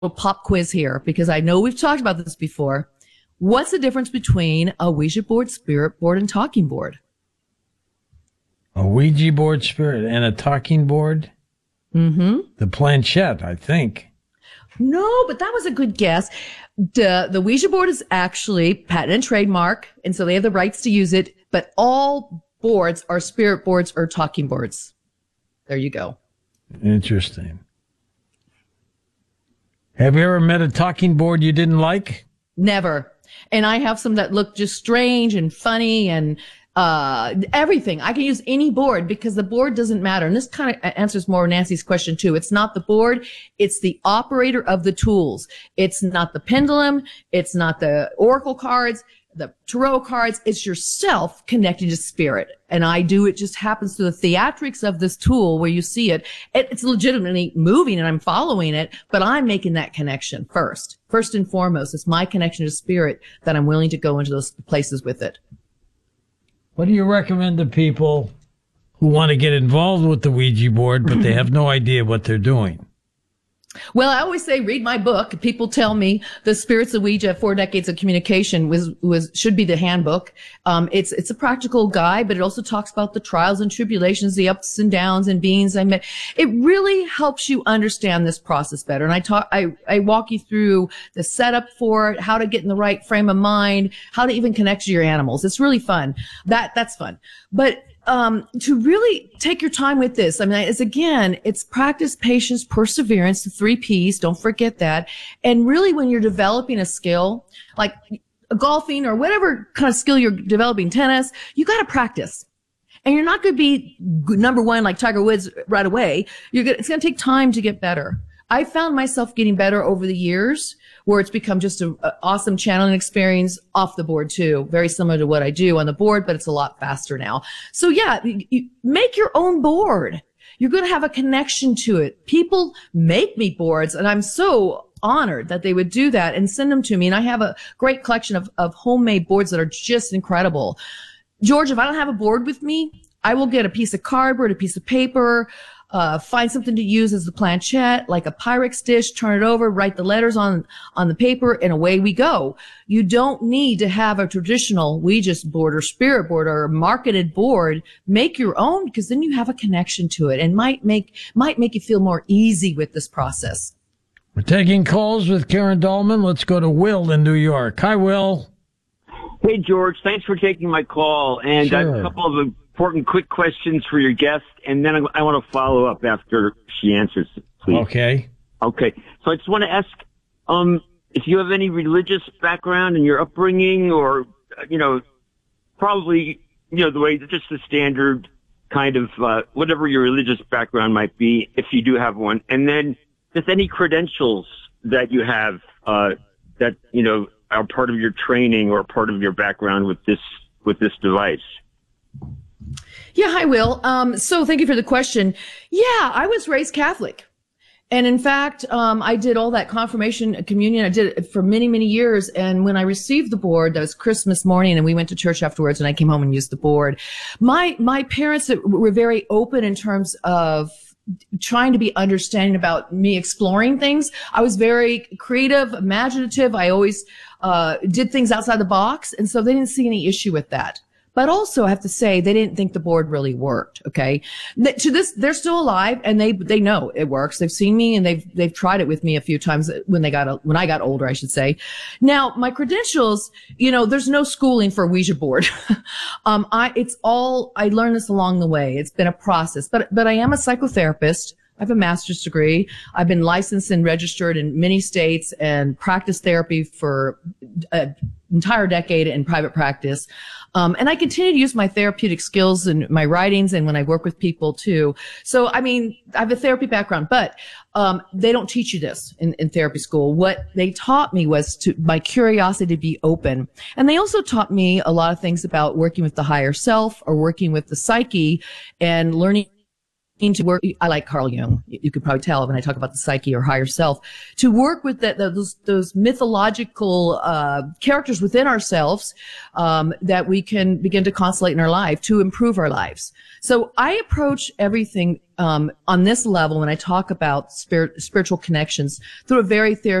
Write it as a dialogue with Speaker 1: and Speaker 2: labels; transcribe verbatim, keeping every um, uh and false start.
Speaker 1: pop quiz here because I know we've talked about this before. What's the difference between a Ouija board, spirit board, and talking board?
Speaker 2: A Ouija board, spirit, and a talking board?
Speaker 1: Mm-hmm.
Speaker 2: The planchette, I think.
Speaker 1: No, but that was a good guess. The, the Ouija board is actually patent and trademark, and so they have the rights to use it, but all boards are spirit boards or talking boards. There you go.
Speaker 2: Interesting. Have you ever met a talking board you didn't like?
Speaker 1: Never. And I have some that look just strange and funny and uh everything. I can use any board because the board doesn't matter. And this kind of answers more Nancy's question too. It's not the board, it's the operator of the tools. It's not the pendulum, it's not the oracle cards, the tarot cards. It's yourself connected to spirit. And I do, it just happens to the theatrics of this tool where you see it. it. It's legitimately moving and I'm following it, but I'm making that connection first. First and foremost, it's my connection to spirit that I'm willing to go into those places with it.
Speaker 2: What do you recommend to people who want to get involved with the Ouija board, but they have no idea what they're doing?
Speaker 1: Well, I always say, read my book. People tell me the Spirits of Ouija, Four Decades of Communication was, was, should be the handbook. Um, it's, it's a practical guide, but it also talks about the trials and tribulations, the ups and downs and beings I met. It really helps you understand this process better. And I talk, I, I walk you through the setup for it, how to get in the right frame of mind, how to even connect to your animals. It's really fun. That, that's fun. But Um, to really take your time with this. I mean, it's again, it's practice, patience, perseverance, the three P's. Don't forget that. And really when you're developing a skill, like golfing or whatever kind of skill you're developing, tennis, you got to practice. And you're not going to be number one like Tiger Woods right away. You're gonna, it's going to take time to get better. I found myself getting better over the years where it's become just an awesome channeling experience off the board too. Very similar to what I do on the board, but it's a lot faster now. So yeah, you, you make your own board. You're going to have a connection to it. People make me boards and I'm so honored that they would do that and send them to me. And I have a great collection of, of homemade boards that are just incredible. George, if I don't have a board with me, I will get a piece of cardboard, a piece of paper, Uh, find something to use as the planchette, like a Pyrex dish, turn it over, write the letters on, on the paper, and away we go. You don't need to have a traditional Ouija board or spirit board or a marketed board. Make your own because then you have a connection to it and might make, might make you feel more easy with this process.
Speaker 2: We're taking calls with Karen Dahlman. Let's go to Will in New York. Hi, Will.
Speaker 3: Hey, George. Thanks for taking my call. And
Speaker 2: Sure.
Speaker 3: I have a couple of important quick questions for your guest, and then I, I want to follow up after she answers, please.
Speaker 2: Okay.
Speaker 3: Okay. So I just want to ask um, if you have any religious background in your upbringing or, you know, probably, you know, the way, just the standard kind of, uh, whatever your religious background might be, if you do have one. And then just any credentials that you have uh, that, you know, are part of your training or part of your background with this with this device.
Speaker 1: Yeah, hi, Will. Um, so thank you for the question. Yeah, I was raised Catholic. And in fact, um, I did all that confirmation communion. I did it for many, many years. And when I received the board, that was Christmas morning, and we went to church afterwards, and I came home and used the board. My, my parents were very open in terms of trying to be understanding about me exploring things. I was very creative, imaginative. I always, uh, did things outside the box. And so they didn't see any issue with that. But also, I have to say, they didn't think the board really worked. Okay, to this, they're still alive, and they they know it works. They've seen me, and they've they've tried it with me a few times when they got when I got older, I should say. Now, my credentials, you know, there's no schooling for a Ouija board. um, I it's all I learned this along the way. It's been a process, but but I am a psychotherapist. I have a master's degree. I've been licensed and registered in many states and practiced therapy for an entire decade in private practice. Um, and I continue to use my therapeutic skills in my writings and when I work with people too. So, I mean, I have a therapy background, but, um, they don't teach you this in, in therapy school. What they taught me was to, my curiosity to be open. And they also taught me a lot of things about working with the higher self or working with the psyche and learning to work. I like Carl Jung. You could probably tell when I talk about the psyche or higher self, to work with that, those, those mythological, uh, characters within ourselves, um, that we can begin to constellate in our life to improve our lives. So I approach everything, um, on this level when I talk about spirit, spiritual connections through a very therapeutic